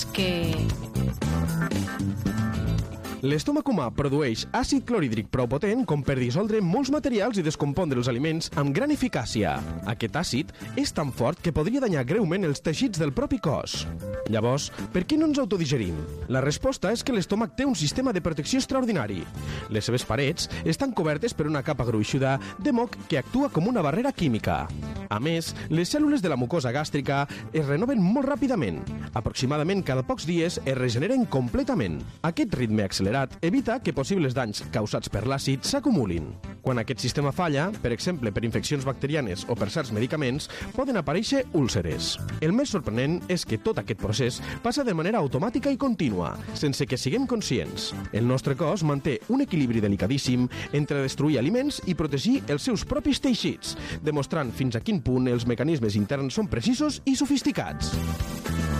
és que... L'estómac humà produeix àcid clorhídric prou potent com per dissoldre molts materials i descompondre els aliments amb gran eficàcia. Aquest àcid és tan fort que podria danyar greument els teixits del propi cos. Llavors, per què no ens autodigerim? La resposta és que l'estómac té un sistema de protecció extraordinari. Les seves parets estan cobertes per una capa gruixuda de moc que actua com una barrera química. A més, les cèl·lules de la mucosa gàstrica es renoven molt ràpidament. Aproximadament cada pocs dies es regeneren completament. Aquest ritme accelerat evita que possibles danys causats per l'àcid s'acumulin. Quan aquest sistema falla, per exemple per infeccions bacterianes o per certs medicaments, poden aparèixer úlceres. El més sorprenent és que tot aquest procés passa de manera automàtica i contínua, sense que siguem conscients. El nostre cos manté un equilibri delicadíssim entre destruir aliments i protegir els seus propis teixits, demostrant fins a quin punt els mecanismes interns són precisos i sofisticats.